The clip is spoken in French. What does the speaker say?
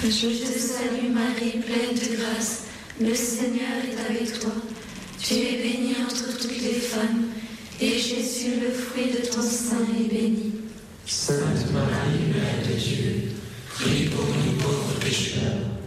Je te salue Marie, pleine de grâce, le Seigneur est avec toi. Tu es bénie entre toutes les femmes, et Jésus, le fruit de ton sein, est béni. Sainte Marie, Mère de Dieu, prie pour nous pauvres pécheurs,